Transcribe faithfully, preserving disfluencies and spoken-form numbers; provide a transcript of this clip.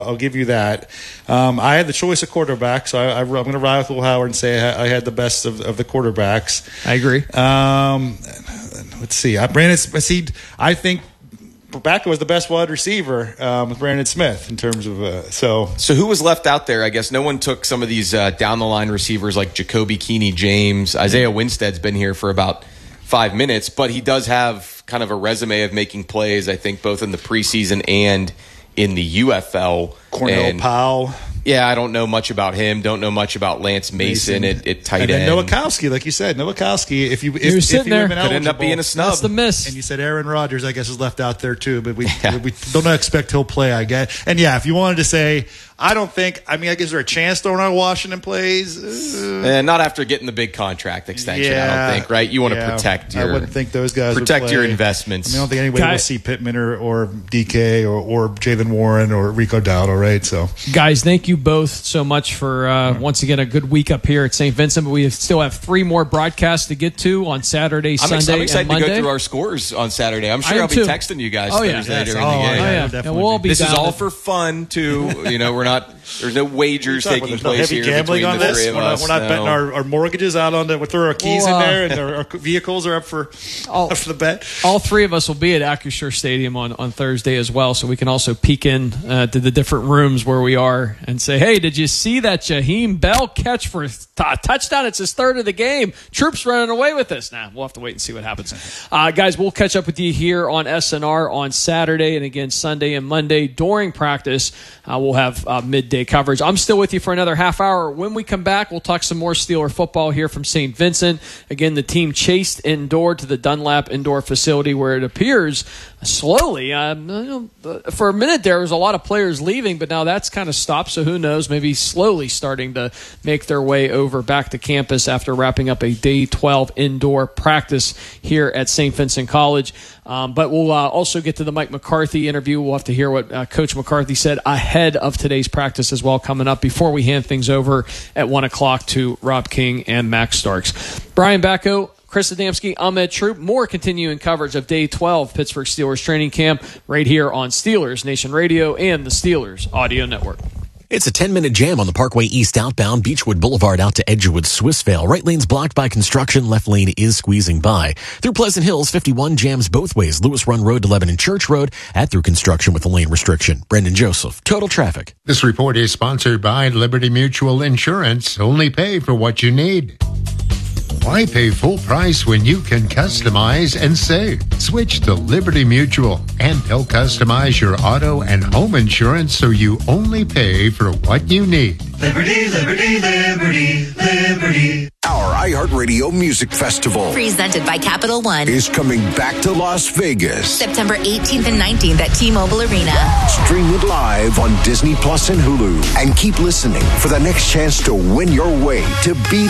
I'll give you that. Um, I had the choice of quarterback, so I, I, I'm going to ride with Will Howard and say I, I had the best of, of the quarterbacks. I agree. Um, let's see. I, Brandon, see, I think Backo was the best wide receiver um, with Brandon Smith in terms of uh, so. So who was left out there? I guess no one took some of these uh, down the line receivers like Jacoby Keeney James. Isaiah Winstead's been here for about five minutes, but he does have kind of a resume of making plays. I think both in the preseason and in the U F L. Cornell and, Powell. Yeah, I don't know much about him. Don't know much about Lance Mason, Mason. At, at tight and end. And Nowakowski, like you said, Nowakowski. If you if, he was if sitting you there, could end up being a snub. That's the miss. And you said Aaron Rodgers, I guess, is left out there too. But we yeah. we don't expect he'll play. I guess. And yeah, if you wanted to say, I don't think. I mean, I guess there a chance Thornton Washington plays. Uh, and not after getting the big contract extension. Yeah, I don't think. Right? You want yeah, to protect your. I wouldn't think those guys protect would play. your investments. I, mean, I don't think anybody Guy, will see Pittman or, or D K or, or Jalen Warren or Rico Dowdle, right? So, guys, thank you both so much for uh, once again a good week up here at Saint Vincent. But we still have three more broadcasts to get to on Saturday, I'm Sunday, ex- I'm excited and Monday. to go through our scores on Saturday. I'm sure I'll be too. texting you guys oh, yeah. Thursday Yes. during oh, the game. Yeah, Oh, yeah. definitely And we'll be This is down all to- for fun too. You know, we're not. There's no wagers taking There's place no heavy here gambling between on the this. three of We're not, us. we're not no. betting our, our mortgages out on the. We throw our keys Well, uh, in there, and our, our vehicles are up for all, up for the bet. All three of us will be at Acrisure Stadium on, on Thursday as well, so we can also peek in uh, to the different rooms where we are and say, "Hey, did you see that Jaheim Bell catch for a t- touchdown? It's his third of the game. Troops running away with this." Now nah, we'll have to wait and see what happens, uh, guys. We'll catch up with you here on S N R on Saturday and again Sunday and Monday during practice. Uh, we'll have uh, midday coverage. I'm still with you for another half hour. When we come back, we'll talk some more Steeler football here from Saint Vincent. Again, the team chased indoor to the Dunlap indoor facility where it appears slowly. Um, for a minute there was a lot of players leaving, but now that's kind of stopped. So who knows? Maybe slowly starting to make their way over back to campus after wrapping up a day twelve indoor practice here at Saint Vincent College. Um, but we'll uh, also get to the Mike McCarthy interview. We'll have to hear what uh, Coach McCarthy said ahead of today's practice as well coming up before we hand things over at one o'clock to Rob King and Max Starks. Brian Backo, Chris Adamski, Ahmed Troop. More continuing coverage of Day twelve Pittsburgh Steelers training camp right here on Steelers Nation Radio and the Steelers Audio Network. It's a ten-minute jam on the Parkway East outbound, Beechwood Boulevard out to Edgewood, Swissvale. Right lane's blocked by construction. Left lane is squeezing by. Through Pleasant Hills, fifty-one jams both ways. Lewis Run Road to Lebanon Church Road at through construction with a lane restriction. Brendan Joseph, Total Traffic. This report is sponsored by Liberty Mutual Insurance. Only pay for what you need. Why pay full price when you can customize and save? Switch to Liberty Mutual, and they'll customize your auto and home insurance so you only pay for what you need. Liberty, Liberty, Liberty, Liberty. Our iHeartRadio Music Festival, presented by Capital One, is coming back to Las Vegas. September eighteenth and nineteenth at T-Mobile Arena. Stream it live on Disney Plus and Hulu. And keep listening for the next chance to win your way to be